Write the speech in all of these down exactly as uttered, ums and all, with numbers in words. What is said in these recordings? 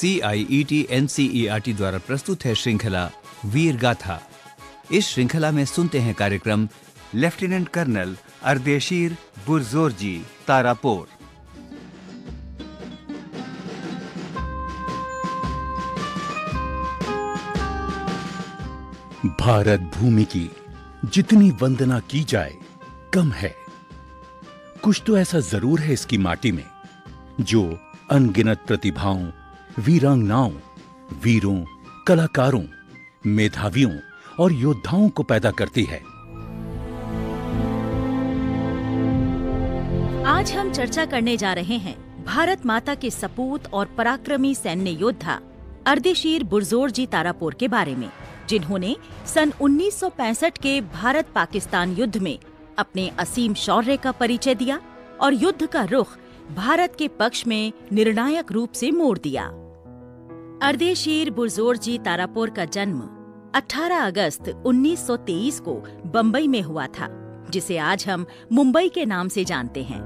सी आई E T N C E R T द्वारा प्रस्तुत है श्रृंखला वीर गाथा। इस श्रृंखला में सुनते हैं कार्यक्रम लेफ्टिनेंट कर्नल अर्देशीर बुरजोरजी तारापोर। भारत भूमि की जितनी वंदना की जाए कम है। कुछ तो ऐसा जरूर है इसकी माटी में जो अनगिनत प्रतिभाओं, वीरांगनाओं, वीरों, कलाकारों, मेधावियों और योद्धाओं को पैदा करती है। आज हम चर्चा करने जा रहे हैं भारत माता के सपूत और पराक्रमी सैन्य योद्धा अर्देशीर बुरजोरजी तारापोर के बारे में, जिन्होंने सन उन्नीस सौ पैंसठ के भारत पाकिस्तान युद्ध में अपने असीम शौर्य का परिचय दिया और युद्ध का रुख भारत के पक्ष में निर्णायक रूप से मोड़ दिया। अर्देशीर बुरजोरजी तारापोर का जन्म अठारह अगस्त उन्नीस सौ तेईस को बंबई में हुआ था, जिसे आज हम मुंबई के नाम से जानते हैं।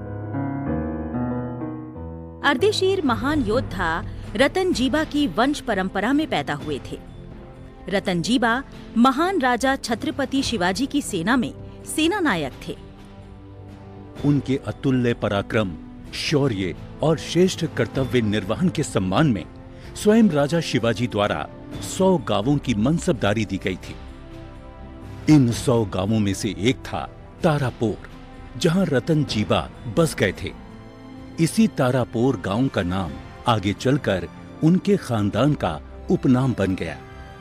अर्देशीर महान योद्धा रतनजीबा की वंश परंपरा में पैदा हुए थे। रतनजीबा महान राजा छत्रपति शिवाजी की सेना में सेना नायक थे। उनके अतुल्य पराक्रम, शौर्य और श्रेष्ठ कर्तव्य निर्वहन के सम्मान में स्वयं राजा शिवाजी द्वारा सौ गांवों की मनसबदारी दी गई थी। इन सौ गांवों में से एक था तारापोर, जहां रतनजीबा बस गए थे। इसी तारापोर गांव का नाम आगे चलकर उनके खानदान का उपनाम बन गया।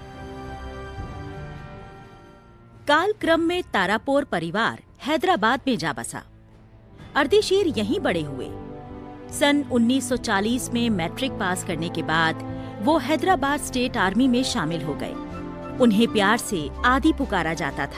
कालक्रम में तारापोर परिवार हैदराबाद में जा बसा। अर्देशीर यहीं बड़े हुए। सन उन्नीस सौ चालीस में मैट्रिक पास करने के बाद वो हैदराबाद स्टेट आर्मी में शामिल हो गए। उन्हें प्यार से आदि पुकारा जाता था।